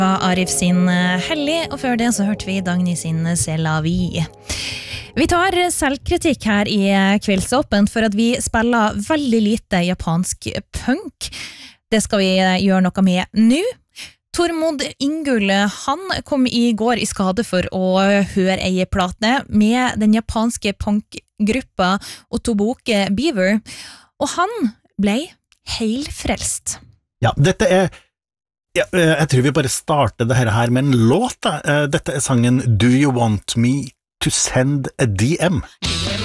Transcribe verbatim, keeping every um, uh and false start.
Arif sin Hellig, og før det så hørte vi Dagny sin C'est la vie. Vi tar selvkritikk her i Kveldsåpent for at vi spiller veldig lite japansk punk. Det skal vi gjøre noe med nå. Tormod Ingull, han kom i går i skade for å høre ei plate med den japanske punkgruppa Otoboke Beaver, og han ble heilfrelst. Ja, dette er Ja, jeg tror vi bare starter det her med en låt. Dette er sangen Do You Want Me To Send a D M?